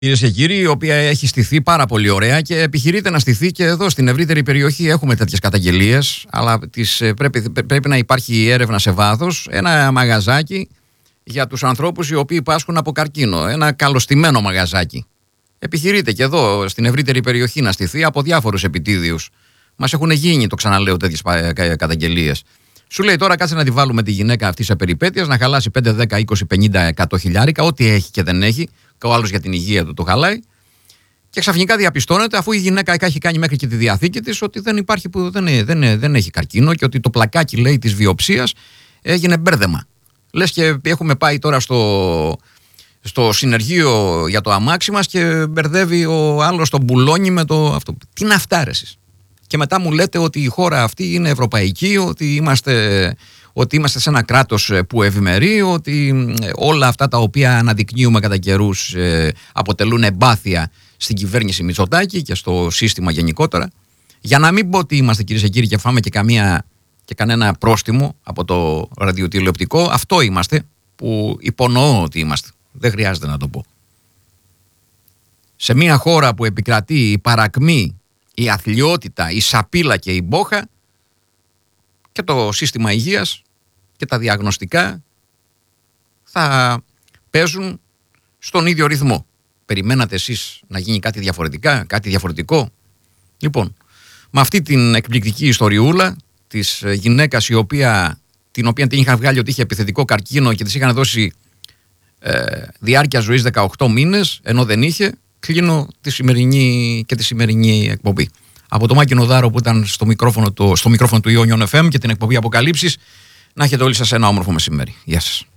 Κυρίες και κύριοι, η οποία έχει στηθεί πάρα πολύ ωραία και επιχειρείται να στηθεί και εδώ στην ευρύτερη περιοχή. Έχουμε τέτοιες καταγγελίες, αλλά πρέπει να υπάρχει έρευνα σε βάθος. Ένα μαγαζάκι για τους ανθρώπους οι οποίοι πάσχουν από καρκίνο. Ένα καλοστημένο μαγαζάκι. Επιχειρείται και εδώ στην ευρύτερη περιοχή να στηθεί από διάφορους επιτίδιους. Μας έχουν γίνει, το ξαναλέω, τέτοιες καταγγελίες. Σου λέει τώρα κάτσε να τη βάλουμε τη γυναίκα αυτή σε περιπέτειες, να χαλάσει 5, 10, 20, 50, 100 χιλιάρικα, ό,τι έχει και δεν έχει. Και ο άλλος για την υγεία του το χαλάει. Και ξαφνικά διαπιστώνεται, αφού η γυναίκα έχει κάνει μέχρι και τη διαθήκη της, ότι δεν έχει καρκίνο και ότι το πλακάκι, λέει, της βιοψίας έγινε μπέρδεμα. Λες και έχουμε πάει τώρα στο συνεργείο για το αμάξι μας και μπερδεύει ο άλλος τον μπουλόνι με το αυτό. Τι είναι αυτά, ρε εσείς? Και μετά μου λέτε ότι η χώρα αυτή είναι ευρωπαϊκή, ότι είμαστε σε ένα κράτος που ευημερεί, ότι όλα αυτά τα οποία αναδεικνύουμε κατά καιρούς αποτελούν εμπάθεια στην κυβέρνηση Μητσοτάκη και στο σύστημα γενικότερα. Για να μην πω ότι είμαστε, κυρίες και κύριοι, και φάμε και κανένα πρόστιμο από το ραδιοτηλεοπτικό, αυτό είμαστε που υπονοώ ότι είμαστε. Δεν χρειάζεται να το πω. Σε μια χώρα που επικρατεί η παρακμή, η αθλιότητα, η σαπίλα και η μπόχα, και το σύστημα υγείας και τα διαγνωστικά θα παίζουν στον ίδιο ρυθμό. Περιμένατε εσείς να γίνει κάτι διαφορετικά, κάτι διαφορετικό? Λοιπόν, με αυτή την εκπληκτική ιστοριούλα της γυναίκας την οποία την είχαν βγάλει ότι είχε επιθετικό καρκίνο και της είχαν δώσει διάρκεια ζωής 18 μήνες, ενώ δεν είχε, κλείνω τη σημερινή εκπομπή. Από το Μάκη Νοδάρο που ήταν στο μικρόφωνο του Ιόνιον FM και την εκπομπή Αποκαλύψεις, να έχετε όλοι σας ένα όμορφο μεσημέρι. Γεια σας.